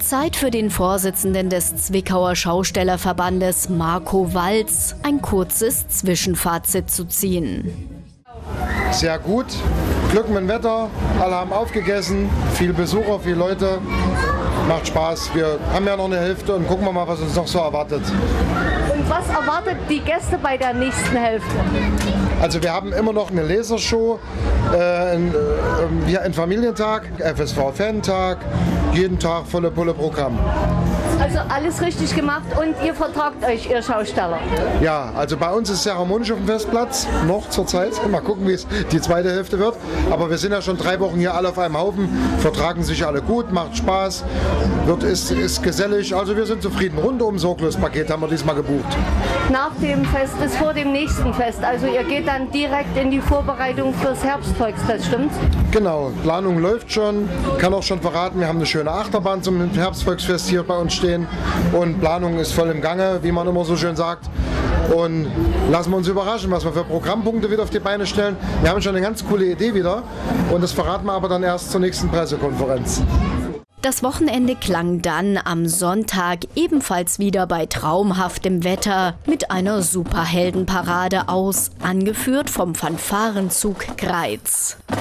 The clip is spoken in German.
Zeit für den Vorsitzenden des Zwickauer Schaustellerverbandes, Marco Walz, ein kurzes Zwischenfazit zu ziehen. Sehr gut, Glück mit dem Wetter, alle haben aufgegessen, viele Besucher, viele Leute, macht Spaß. Wir haben ja noch eine Hälfte und gucken wir mal, was uns noch so erwartet. Und was erwartet die Gäste bei der nächsten Hälfte? Also wir haben immer noch eine Lasershow, ein Familientag, FSV-Fan-Tag, jeden Tag volle Pulle Programm. Also alles richtig gemacht und ihr vertragt euch, ihr Schausteller? Ja, also bei uns ist sehr harmonisch auf dem Festplatz, noch zur Zeit. Mal gucken, wie es die zweite Hälfte wird. Aber wir sind ja schon 3 Wochen hier alle auf einem Haufen, vertragen sich alle gut, macht Spaß, ist gesellig. Also wir sind zufrieden. Rundum sorglos Paket haben wir diesmal gebucht. Nach dem Fest ist vor dem nächsten Fest. Also ihr geht dann direkt in die Vorbereitung fürs Herbstvolksfest, stimmt's? Genau, Planung läuft schon. Kann auch schon verraten, wir haben eine schöne Achterbahn zum Herbstvolksfest hier bei uns stehen. Und Planung ist voll im Gange, wie man immer so schön sagt. Und lassen wir uns überraschen, was wir für Programmpunkte wieder auf die Beine stellen. Wir haben schon eine ganz coole Idee wieder. Und das verraten wir aber dann erst zur nächsten Pressekonferenz. Das Wochenende klang dann am Sonntag ebenfalls wieder bei traumhaftem Wetter mit einer Superheldenparade aus, angeführt vom Fanfarenzug Greiz.